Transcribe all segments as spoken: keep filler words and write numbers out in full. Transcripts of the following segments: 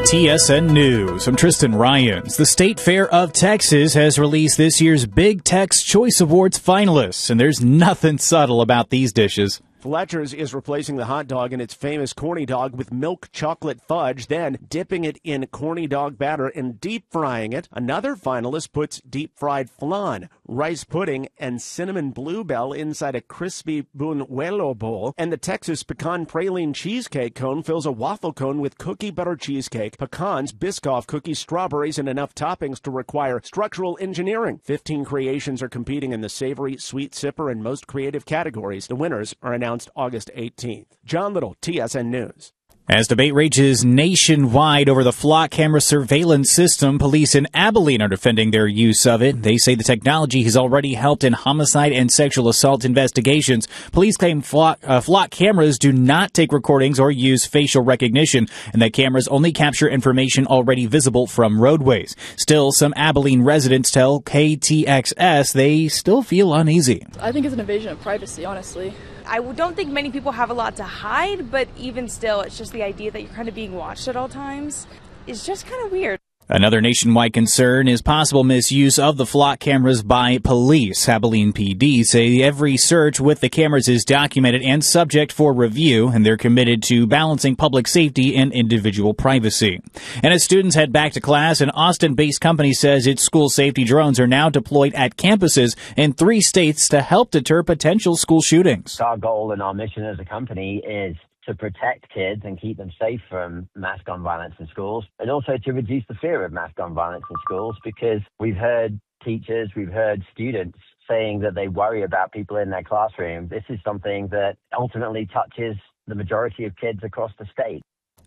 T S N News. I'm Tristan Ryans. The State Fair of Texas has released this year's Big Tex Choice Awards finalists, and there's nothing subtle about these dishes. Fletcher's is replacing the hot dog in its famous corny dog with milk chocolate fudge, then dipping it in corny dog batter and deep frying it. Another finalist puts deep fried flan, rice pudding, and cinnamon bluebell inside a crispy buñuelo bowl. And the Texas pecan praline cheesecake cone fills a waffle cone with cookie butter cheesecake, pecans, Biscoff cookies, strawberries, and enough toppings to require structural engineering. Fifteen creations are competing in the savory, sweet sipper, and most creative categories. The winners are announced August eighteenth. John Little, T S N News. As debate rages nationwide over the flock camera surveillance system, police in Abilene are defending their use of it. They say the technology has already helped in homicide and sexual assault investigations. Police claim flock, uh, flock cameras do not take recordings or use facial recognition, and that cameras only capture information already visible from roadways. Still, some Abilene residents tell K T X S they still feel uneasy. I think it's an invasion of privacy, honestly. I don't think many people have a lot to hide, but even still, it's just the idea that you're kind of being watched at all times is just kind of weird. Another nationwide concern is possible misuse of the flock cameras by police. Abilene P D say every search with the cameras is documented and subject for review, and they're committed to balancing public safety and individual privacy. And as students head back to class, an Austin-based company says its school safety drones are now deployed at campuses in three states to help deter potential school shootings. Our goal and our mission as a company is to protect kids and keep them safe from mass gun violence in schools, and also to reduce the fear of mass gun violence in schools, because we've heard teachers, we've heard students saying that they worry about people in their classroom. This is something that ultimately touches the majority of kids across the state.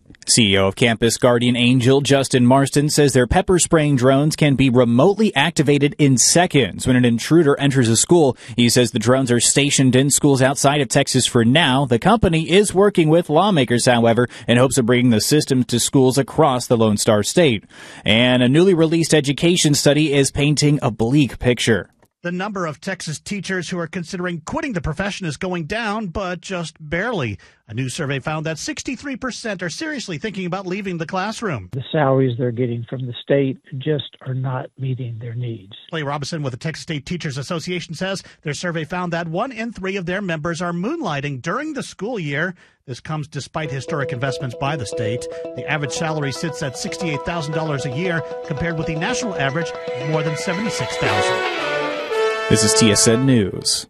C E O of Campus Guardian Angel, Justin Marston, says their pepper spraying drones can be remotely activated in seconds when an intruder enters a school. He says the drones are stationed in schools outside of Texas for now. The company is working with lawmakers, however, in hopes of bringing the system to schools across the Lone Star State. And a newly released education study is painting a bleak picture. The number of Texas teachers who are considering quitting the profession is going down, but just barely. A new survey found that sixty-three percent are seriously thinking about leaving the classroom. The salaries they're getting from the state just are not meeting their needs. Clay Robinson with the Texas State Teachers Association says their survey found that one in three of their members are moonlighting during the school year. This comes despite historic investments by the state. The average salary sits at sixty-eight thousand dollars a year, compared with the national average of more than seventy-six thousand dollars. This is T S N News.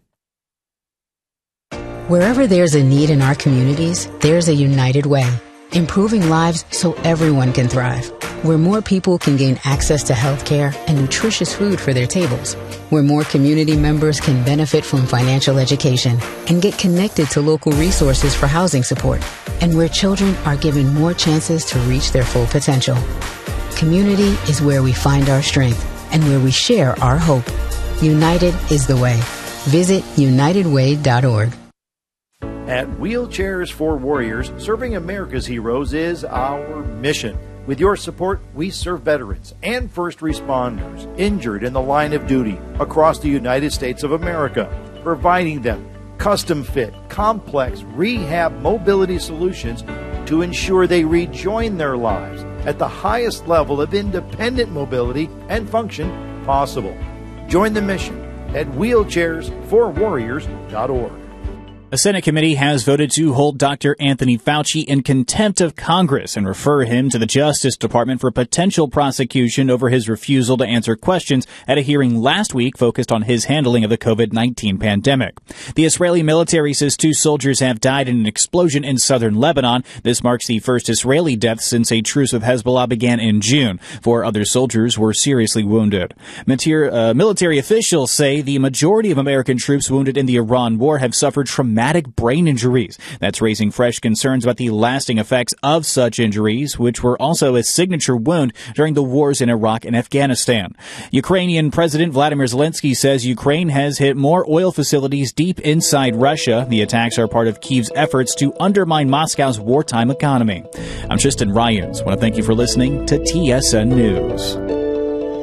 Wherever there's a need in our communities, there's a United Way, improving lives so everyone can thrive. Where more people can gain access to health care and nutritious food for their tables. Where more community members can benefit from financial education and get connected to local resources for housing support. And where children are given more chances to reach their full potential. Community is where we find our strength and where we share our hope. United is the way. Visit united way dot org. At Wheelchairs for Warriors, serving America's heroes is our mission. With your support, we serve veterans and first responders injured in the line of duty across the United States of America, providing them custom-fit, complex rehab mobility solutions to ensure they rejoin their lives at the highest level of independent mobility and function possible. Join the mission at wheelchairs for warriors dot org. A Senate committee has voted to hold Doctor Anthony Fauci in contempt of Congress and refer him to the Justice Department for potential prosecution over his refusal to answer questions at a hearing last week focused on his handling of the COVID nineteen pandemic. The Israeli military says two soldiers have died in an explosion in southern Lebanon. This marks the first Israeli death since a truce with Hezbollah began in June. Four other soldiers were seriously wounded. Mater- uh, military officials say the majority of American troops wounded in the Iran war have suffered traumatic brain injuries. That's raising fresh concerns about the lasting effects of such injuries, which were also a signature wound during the wars in Iraq and Afghanistan. Ukrainian President Vladimir Zelensky says Ukraine has hit more oil facilities deep inside Russia. The attacks are part of Kyiv's efforts to undermine Moscow's wartime economy. I'm Tristan Ryans. I want to thank you for listening to T S N News.